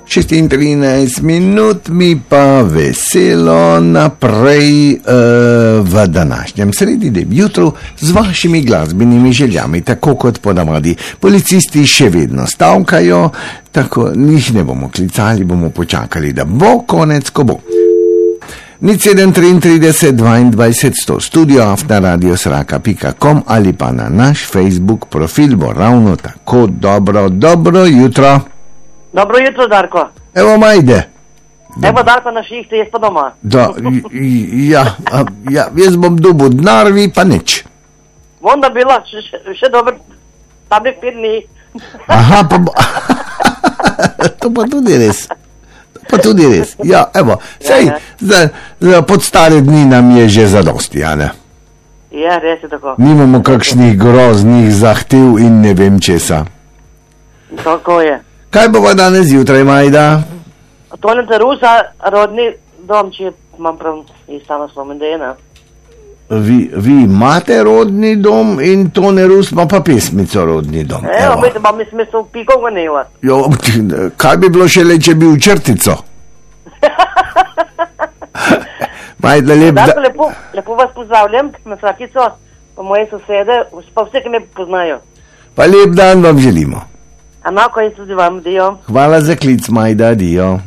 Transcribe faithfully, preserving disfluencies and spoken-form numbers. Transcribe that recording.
šestintrideset minut, mi pa veselo naprej uh, v današnjem sredinem jutru z vašimi glasbenimi željami, tako kot ponavadi. Policisti še vedno stavkajo, tako njih ne bomo klicali, bomo počakali, da bo konec, ko bo. nič sedem trideset dvaindvajset sto, studio afna radio sraka pika com ali pa na naš Facebook profil bo ravno tako. Dobro, dobro jutro. Dobro jutro, Darko. Evo Majde. Evo Darko na šihtu, jaz pa doma. Da, ja, ja, jaz bom dobil denar, vi pa nič. Onda bila, še, še dobro, tam je pet dni. Aha, pa bo... to pa tudi res. Pa tudi res, ja, evo, sej, za, za pod stare dni nam je že zadosti, a ne? Ja, res je tako. Nimamo kakšnih groznih zahtev in ne vem česa. Tako je. Kaj bova danes zjutraj, Majda? Toneta Rusa, rodni dom, če imam prav iz sama Slomendena. Vi, vi imate rodni dom in Tone Rus ima pa pesmico rodni dom. Evo, evo. Pa mi smo se v piko gonila. Jo, kaj bi bilo šele, če bi v črtico? Majda, lep da... Darko, lepo, lepo vas pozdravljam, na vsakico, pa moje sosede, pa vse, ki me poznajo. Pa lep dan vam želimo. Enako in tudi vam, dio. Hvala za klic, Majda, dio.